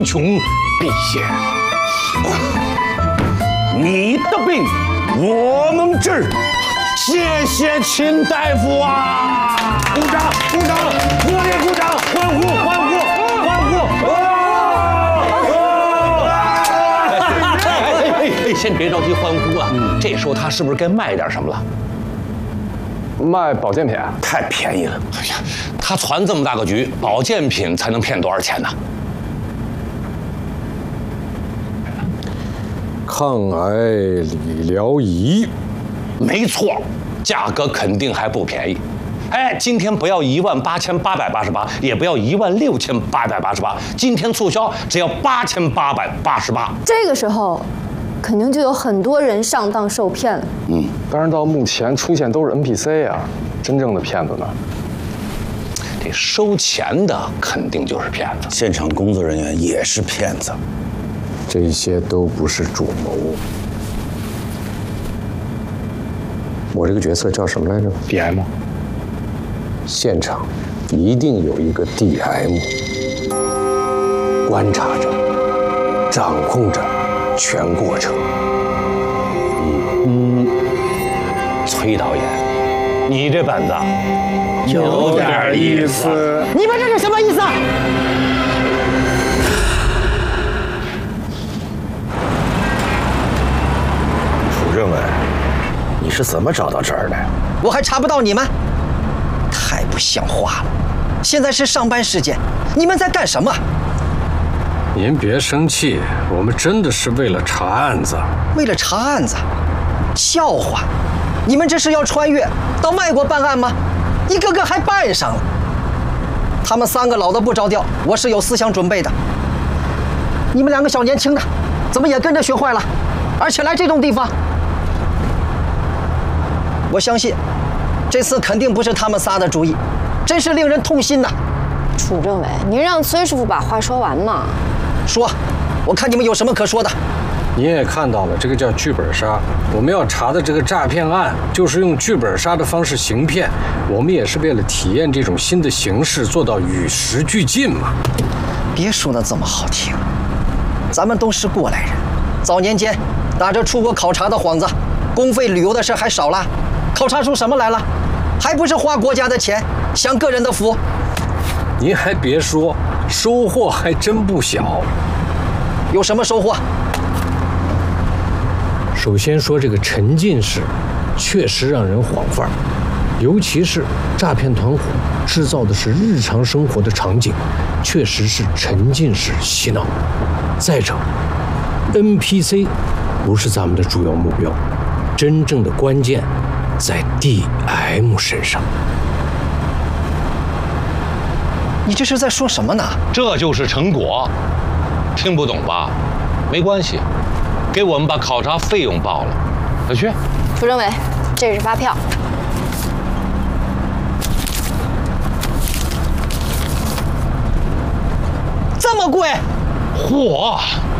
穷必现。你的病我能治，谢谢秦大夫啊！鼓掌，鼓掌，热烈鼓掌，欢呼，欢呼，欢呼！先别着急欢呼啊，这时候他是不是该卖点什么了？ 卖保健品太便宜了。哎呀，他攒这么大个局，保健品才能骗多少钱呢？ 抗癌理疗仪， 没错，价格肯定还不便宜。哎，今天不要18888，也不要16888，今天促销只要8888。 这个时候，肯定就有很多人上当受骗了。 但是到目前出现都是 NPC 啊，真正的骗子呢？ 这收钱的肯定就是骗子， 现场工作人员也是骗子， 这些都不是主谋。我这个角色叫什么来着 ？DM。 现场一定有一个 DM， 观察着，掌控着全过程。 崔导演，你这本子有点意思。 你们这是什么意思啊？ 楚政委，你是怎么找到这儿的？ 我还查不到你们，太不像话了！现在是上班时间，你们在干什么？ 您别生气，我们真的是为了查案子。 为了查案子？笑话！你们这是要穿越到外国办案吗？一个个还办上了。他们3个老的不着调，我是有思想准备的。你们2个小年轻的，怎么也跟着学坏了？而且来这种地方，我相信这次肯定不是他们仨的主意，真是令人痛心呐！ 楚政委，您让崔师傅把话说完嘛。 说，我看你们有什么可说的。 你也看到了，这个叫剧本杀。我们要查的这个诈骗案，就是用剧本杀的方式行骗。我们也是为了体验这种新的形式，做到与时俱进嘛。 别说的这么好听，咱们都是过来人，早年间打着出国考察的幌子，公费旅游的事还少了，考察出什么来了？还不是花国家的钱，享个人的福。 您还别说，收获还真不小。 有什么收获？ 首先说这个沉浸式，确实让人晃范儿，尤其是诈骗团伙制造的是日常生活的场景，确实是沉浸式洗脑。再者 ，NPC 不是咱们的主要目标，真正的关键在 DM 身上。 你这是在说什么呢？ 这就是成果，听不懂吧？没关系，给我们把考察费用报了。小薛， 楚政委，这是发票。 这么贵？ 嚯！